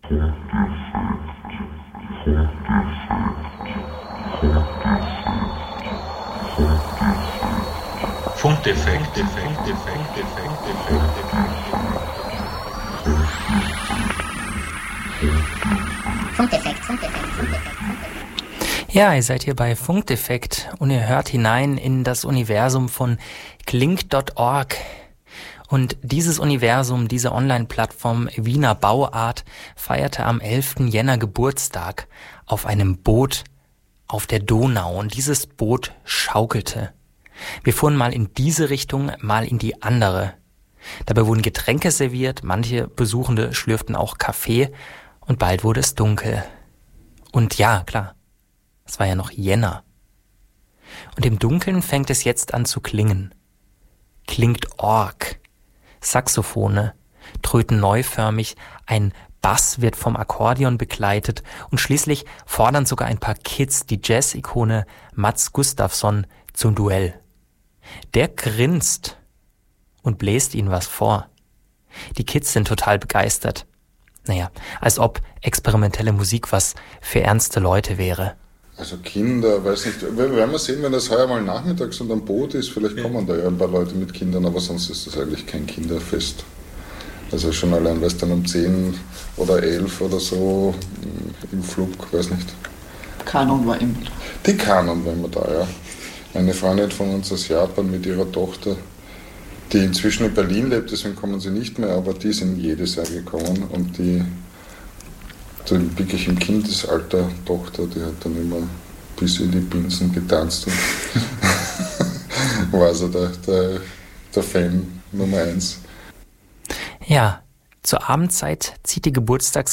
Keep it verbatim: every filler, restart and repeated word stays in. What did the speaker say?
Funkdefekt, Defekt, Defekt, Defekt, Defekt, Funkdefekt, Funkdefekt, Funkdefekt. Ja, ihr seid hier bei Funkdefekt und ihr hört hinein in das Universum von Klink Punkt org. Und dieses Universum, diese Online-Plattform Wiener Bauart feierte am elften Jänner Geburtstag auf einem Boot auf der Donau. Und dieses Boot schaukelte. Wir fuhren mal in diese Richtung, mal in die andere. Dabei wurden Getränke serviert, manche Besuchende schlürften auch Kaffee und bald wurde es dunkel. Und ja, klar, es war ja noch Jänner. Und im Dunkeln fängt es jetzt an zu klingen. Klingt Org. Saxophone tröten neuförmig, ein Bass wird vom Akkordeon begleitet und schließlich fordern sogar ein paar Kids die Jazz-Ikone Mats Gustafsson zum Duell. Der grinst und bläst ihnen was vor. Die Kids sind total begeistert. Naja, als ob experimentelle Musik was für ernste Leute wäre. Also Kinder, weiß nicht, wir werden wir sehen, wenn das heuer mal nachmittags und am Boot ist, vielleicht kommen da ja ein paar Leute mit Kindern, aber sonst ist das eigentlich kein Kinderfest. Also schon allein, weil es dann um zehn oder elf oder so im Flug, weiß nicht. Kanon war immer da. Die Kanon war immer da, ja. Eine Freundin von uns aus Japan mit ihrer Tochter, die inzwischen in Berlin lebt, deswegen kommen sie nicht mehr, aber die sind jedes Jahr gekommen und die, die wirklich im Kindesalter Tochter, die hat dann immer bis in die Binsen getanzt und war so der, der, der Fan Nummer eins. Ja, zur Abendzeit zieht die Geburtstags